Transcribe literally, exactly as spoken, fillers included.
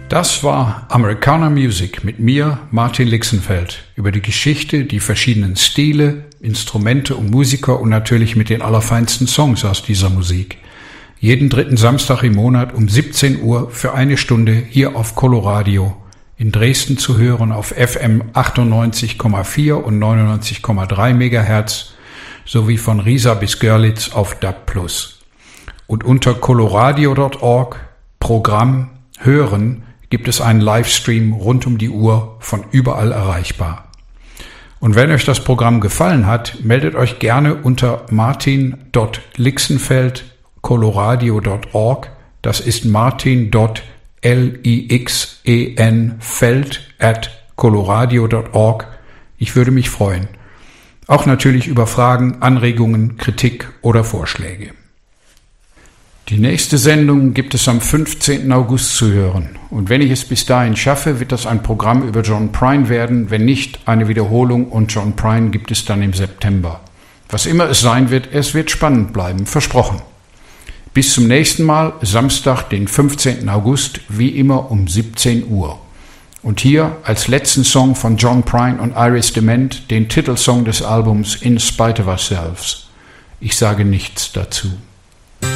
Das war Americana Music mit mir, Martin Lixenfeld, über die Geschichte, die verschiedenen Stile, Instrumente und Musiker und natürlich mit den allerfeinsten Songs aus dieser Musik. Jeden dritten Samstag im Monat um siebzehn Uhr für eine Stunde hier auf Coloradio, in Dresden zu hören auf F M achtundneunzig Komma vier und neunundneunzig Komma drei Megahertz sowie von Riesa bis Görlitz auf D A B plus. Und unter coloradio Punkt org Programm Hören gibt es einen Livestream rund um die Uhr von überall erreichbar. Und wenn euch das Programm gefallen hat, meldet euch gerne unter martin Punkt lixenfeld coloradio Punkt org. Das ist martin Punkt lixenfeld at coloradio Punkt org. Ich würde mich freuen. Auch natürlich über Fragen, Anregungen, Kritik oder Vorschläge. Die nächste Sendung gibt es am fünfzehnten August zu hören. Und wenn ich es bis dahin schaffe, wird das ein Programm über John Prine werden. Wenn nicht, eine Wiederholung und John Prine gibt es dann im September. Was immer es sein wird, es wird spannend bleiben, versprochen. Bis zum nächsten Mal, Samstag, den fünfzehnten August, wie immer um siebzehn Uhr. Und hier als letzten Song von John Prine und Iris DeMent, den Titelsong des Albums In Spite of Ourselves. Ich sage nichts dazu.